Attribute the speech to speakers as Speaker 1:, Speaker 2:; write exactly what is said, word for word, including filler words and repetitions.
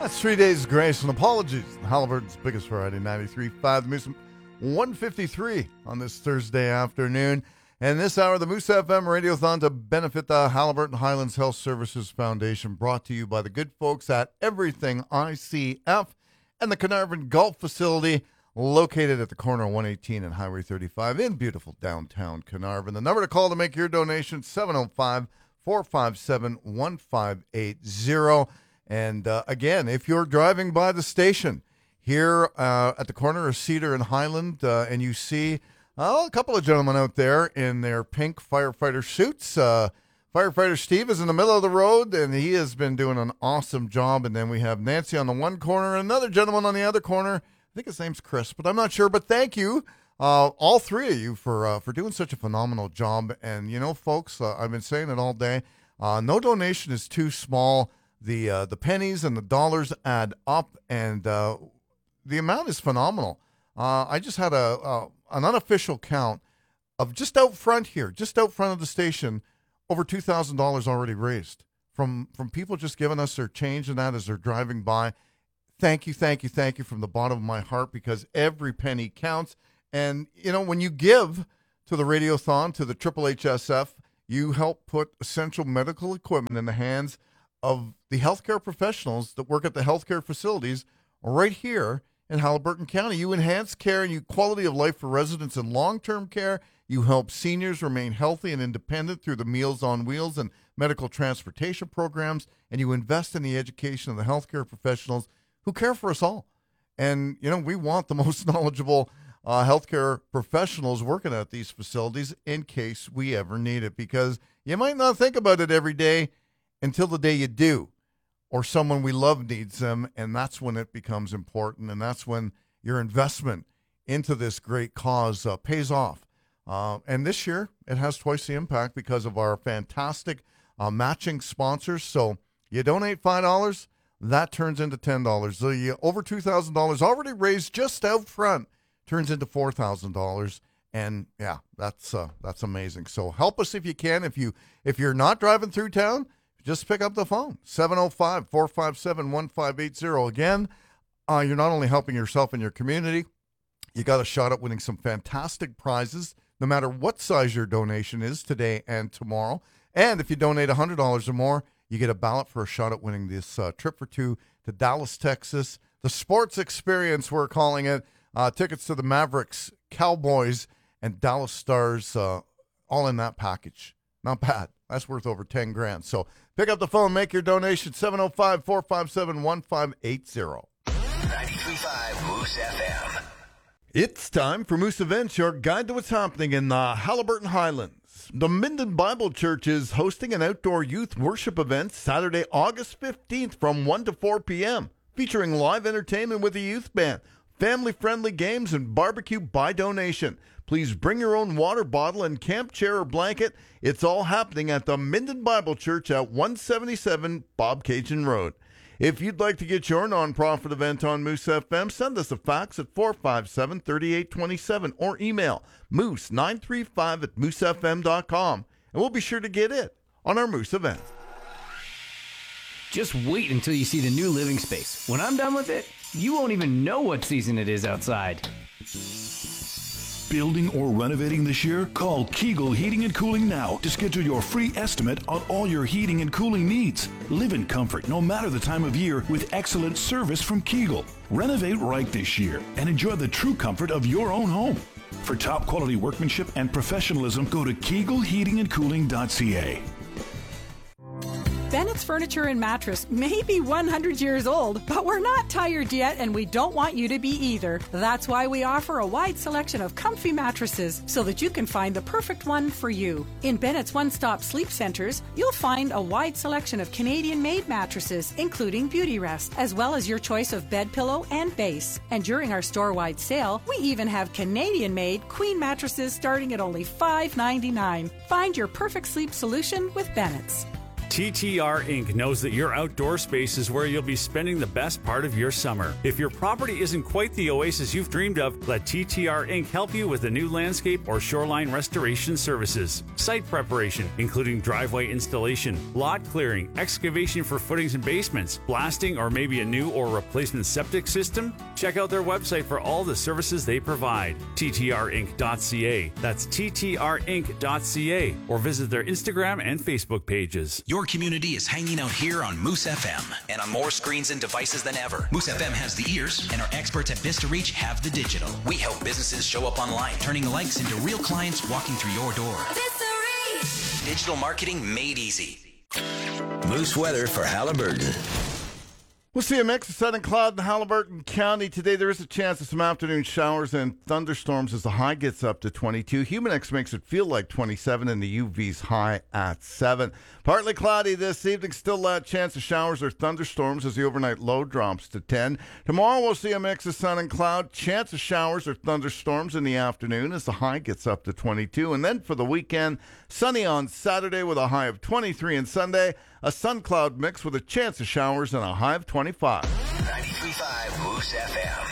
Speaker 1: That's three days grace and apologies. Halliburton's biggest variety, ninety-three point five, Moose one fifty-three on this Thursday afternoon. And this hour, the Moose F M Radiothon to benefit the Halliburton Highlands Health Services Foundation, brought to you by the good folks at Everything I C F and the Carnarvon Golf Facility, located at the corner of one eighteen and Highway thirty-five in beautiful downtown Carnarvon. The number to call to make your donation, seven oh five, four five seven, one five eight zero. And uh, again, if you're driving by the station here uh, at the corner of Cedar and Highland, uh, and you see uh, a couple of gentlemen out there in their pink firefighter suits, uh, Firefighter Steve is in the middle of the road, and he has been doing an awesome job. And then we have Nancy on the one corner, and another gentleman on the other corner. I think his name's Chris, but I'm not sure. But thank you, uh, all three of you, for uh, for doing such a phenomenal job. And, you know, folks, uh, I've been saying it all day. Uh, no donation is too small. The uh, the pennies and the dollars add up, and uh, the amount is phenomenal. Uh, I just had a, a an unofficial count of just out front here, just out front of the station, over two thousand dollars already raised from from people just giving us their change and that as they're driving by. Thank you, thank you, thank you from the bottom of my heart, because every penny counts. And, you know, when you give to the Radiothon, to the Triple H S F, you help put essential medical equipment in the hands of the healthcare professionals that work at the healthcare facilities right here in Halliburton County. You enhance care and you quality of life for residents in long-term care. You help seniors remain healthy and independent through the Meals on Wheels and medical transportation programs, and you invest in the education of the healthcare professionals who care for us all. And, you know, we want the most knowledgeable uh, healthcare professionals working at these facilities in case we ever need it, because you might not think about it every day until the day you do, or someone we love needs them, and that's when it becomes important, and that's when your investment into this great cause uh, pays off. Uh, and this year, it has twice the impact because of our fantastic uh, matching sponsors. So you donate five dollars, that turns into ten dollars. So you, over two thousand dollars already raised just out front turns into four thousand dollars. And, yeah, that's uh, that's amazing. So help us if you can. If, you, if you're not driving through town, just pick up the phone, seven oh five, four five seven, one five eight zero. Again, uh, you're not only helping yourself and your community, you got a shot at winning some fantastic prizes, no matter what size your donation is today and tomorrow. And if you donate one hundred dollars or more, you get a ballot for a shot at winning this uh, trip for two to Dallas, Texas. The sports experience, we're calling it. Uh, tickets to the Mavericks, Cowboys, and Dallas Stars, uh, all in that package. Not bad. That's worth over ten grand. So pick up the phone, make your donation, seven oh five, four five seven, one five eight zero.
Speaker 2: ninety-three point five Moose F M.
Speaker 1: It's time for Moose Events, your guide to what's happening in the Halliburton Highlands. The Minden Bible Church is hosting an outdoor youth worship event Saturday, August fifteenth from one to four p.m., featuring live entertainment with a youth band, family-friendly games, and barbecue by donation. Please bring your own water bottle and camp chair or blanket. It's all happening at the Minden Bible Church at one seventy-seven Bob Cajun Road. If you'd like to get your nonprofit event on Moose F M, send us a fax at four five seven, three eight two seven or email moose nine three five at moose f m dot com, and we'll be sure to get it on our Moose event.
Speaker 3: Just wait until you see the new living space. When I'm done with it, you won't even know what season it is outside.
Speaker 4: Building or renovating this year? Call Kegel Heating and Cooling now to schedule your free estimate on all your heating and cooling needs. Live in comfort no matter the time of year with excellent service from Kegel. Renovate right this year and enjoy the true comfort of your own home. For top quality workmanship and professionalism, go to kegel heating and cooling dot c a.
Speaker 5: Bennett's Furniture and Mattress may be one hundred years old, but we're not tired yet, and we don't want you to be either. That's why we offer a wide selection of comfy mattresses so that you can find the perfect one for you. In Bennett's One-Stop Sleep Centers, you'll find a wide selection of Canadian-made mattresses, including Beauty Rest, as well as your choice of bed pillow and base. And during our store-wide sale, we even have Canadian-made queen mattresses starting at only five ninety-nine. Find your perfect sleep solution with Bennett's.
Speaker 6: T T R Incorporated knows that your outdoor space is where you'll be spending the best part of your summer. If your property isn't quite the oasis you've dreamed of, let T T R Incorporated help you with a new landscape or shoreline restoration services. Site preparation, including driveway installation, lot clearing, excavation for footings and basements, blasting, or maybe a new or replacement septic system? Check out their website for all the services they provide. T T R inc dot c a. That's T T R inc dot c a. Or visit their Instagram and Facebook pages.
Speaker 2: Your community is hanging out here on Moose F M and on more screens and devices than ever. Moose F M has the ears, and our experts at Vista Reach have the digital. We help businesses show up online, turning likes into real clients walking through your door. Vista Reach! Digital marketing made easy. Moose weather for Halliburton.
Speaker 1: We'll see a mix of sun and cloud in Halliburton County. Today there is a chance of some afternoon showers and thunderstorms as the high gets up to twenty-two. Humidex makes it feel like twenty-seven and the U V's high at seven. Partly cloudy this evening. Still a chance of showers or thunderstorms as the overnight low drops to ten. Tomorrow we'll see a mix of sun and cloud. Chance of showers or thunderstorms in the afternoon as the high gets up to twenty-two. And then for the weekend, sunny on Saturday with a high of twenty-three, and Sunday a sun-cloud mix with a chance of showers and a high of twenty-five.
Speaker 2: ninety-three point five Moose F M.